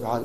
تفعل؟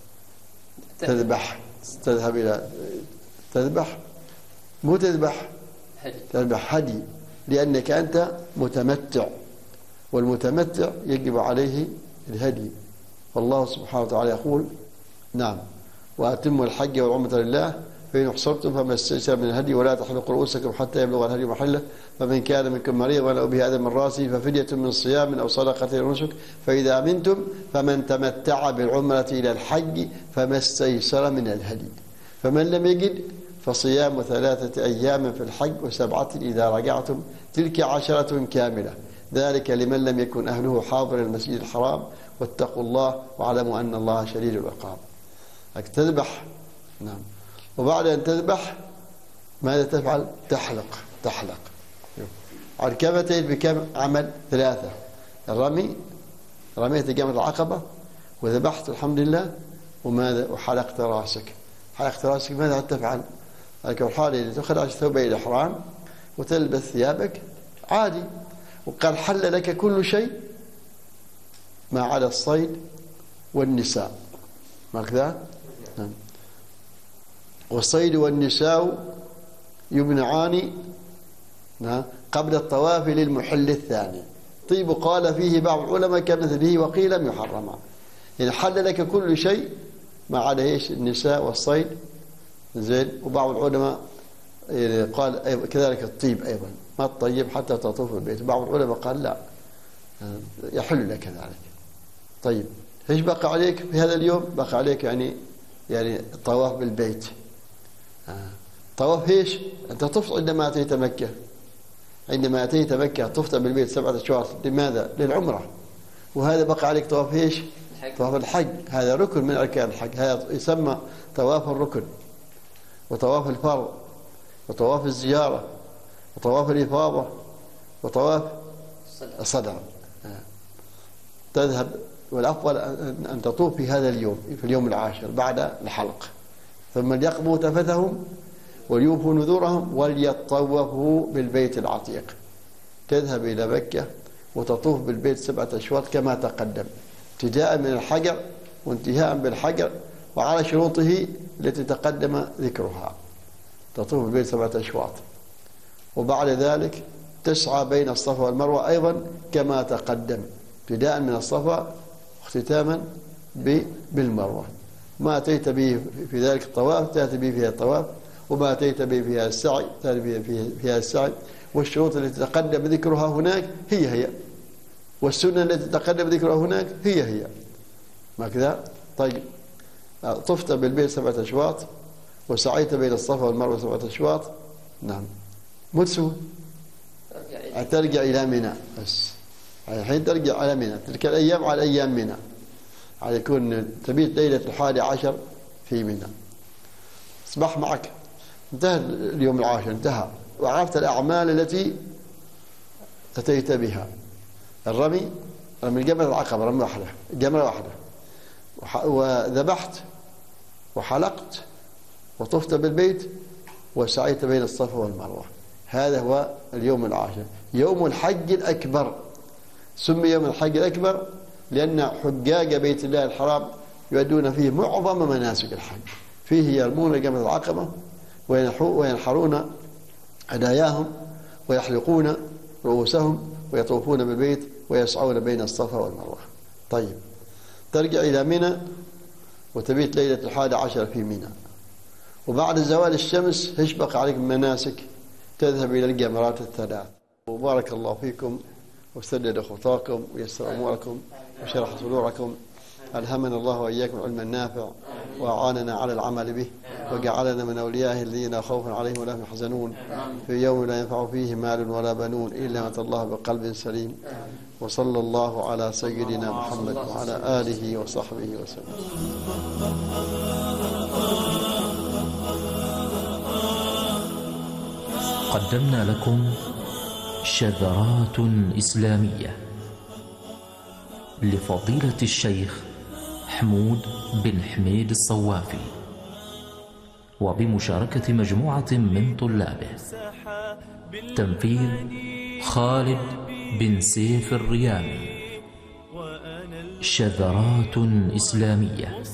تذبح، تذهب إلى تذبح، مو تذبح، تذبح هدي، لأنك أنت متمتع، والمتمتع يجب عليه الهدي. والله سبحانه وتعالى يقول: نعم، وأتموا الحج والعمرة لله فإن أحصرتم فما استيسر من الهدي ولا تحلقوا رؤوسكم حتى يبلغ الهدي محله فمن كان منكم مريضا أو به أذى من رأسه ففدية من صيام أو صدقة أو نسك فإذا أمنتم فمن تمتع بالعمرة إلى الحج فما استيسر من الهدي فمن لم يجد فصيام 3 أيام في الحج و7 إذا رجعتم تلك 10 كاملة ذلك لمن لم يكن أهله حاضر المسجد الحرام واتقوا الله واعلموا أن الله شديد العقاب. تذبح، نعم، وبعد أن تذبح ماذا تفعل؟ تحلق الكبتين بكم عمل؟ 3. الرمي، رميت جمرة العقبة وذبحت الحمد لله، وماذا؟ وحلقت راسك. حلقت راسك ماذا تفعل؟ الحالة اللي تخرج ثوبي الإحرام وتلبس ثيابك عادي، وقال حل لك كل شيء ما عدا الصيد والنساء، ما كذا؟ نعم. والصيد والنساء يمنعان قبل الطواف للمحل الثاني. طيب قال فيه بعض العلماء كمثله وقيل لم يحرما، يعني حل لك كل شيء ما عدا ايش؟ النساء والصيد، زين. وبعض العلماء يعني قال كذلك الطيب ايضا، ما تطيب حتى تطوف البيت. بعض العلماء قال لا، يحل لك ذلك. طيب ايش بقى عليك في هذا اليوم؟ بقى عليك يعني الطواف بالبيت. طواف ايش؟ انت طفت عندما اتيت مكة، عندما اتيت مكة طفت بالبيت 7 أشواط، لماذا؟ للعمرة. وهذا بقى عليك طواف ايش؟ طواف الحج، هذا ركن من اركان الحج، هذا يسمى طواف الركن وطواف الفرض وطواف الزيارة وطواف الإفاضة وطواف الصدر. تذهب، والأفضل أن تطوف في هذا اليوم، في اليوم العاشر بعد الحلق. ثم ليقضوا تفثهم وليوفوا نذورهم وليطوفوا بالبيت العتيق. تذهب إلى مكة وتطوف بالبيت 7 أشواط كما تقدم، ابتداء من الحجر وانتهاء بالحجر وعلى شروطه التي تقدم ذكرها. تطوف بالبيت 7 أشواط، وبعد ذلك تسعى بين الصفا والمروة أيضا كما تقدم، ابتداء من الصفا واختتاما بالمروة. ما أتيت به في ذلك الطواف تأتي به فيها الطواف، وما أتيت به فيها السعي تأتي به فيها السعي. والشروط التي تقدم ذكرها هناك هي، والسنة التي تقدم ذكرها هناك هي، ما كذا؟ طيب طفت بالبيت 7 أشواط وسعيت بين الصفا والمروة 7 أشواط، نعم، متسوى ترجع إلى منى. بس الحين ترجع على منى، تلك الأيام على أيام منى، على يكون تبيت ليلة 11 في منى. اصبح معك انتهى اليوم العاشر، انتهى، وعرفت الأعمال التي أتيت بها. الرمي، رمي الجمرة العقبة، رمي واحدة، جمرة واحدة، وذبحت وحلقت وطفت بالبيت وسعيت بين الصفا والمروة. هذا هو اليوم العاشر، يوم الحج الأكبر. سمي يوم الحج الأكبر لأن حجاج بيت الله الحرام يؤدون فيه معظم مناسك الحج. فيه يرمون جمرة العقبة وينحرون هداياهم ويحلقون رؤوسهم ويطوفون بالبيت ويسعون بين الصفا والمروة. طيب ترجع إلى منى وتبيت ليلة 11 في منى، وبعد زوال الشمس ايش بقى عليك من مناسك؟ تذهب إلى الجمرات الثلاث. وبارك الله فيكم وسدد خطاكم ويسر أموركم وشرح صدوركم. ألهمنا الله وإياكم العلم النافع وأعاننا على العمل به، وجعلنا من أوليائه الذين لا خوف عليهم ولا هم يحزنون في يوم لا ينفع فيه مال ولا بنون إلا من أتى الله بقلب سليم. وصلى الله على سيدنا محمد وعلى آله وصحبه وسلم. قدمنا لكم شذرات إسلامية لفضيلة الشيخ حمود بن حميد الصوافي، وبمشاركة مجموعة من طلابه. تنفيذ خالد بن سيف الريامي. شذرات إسلامية.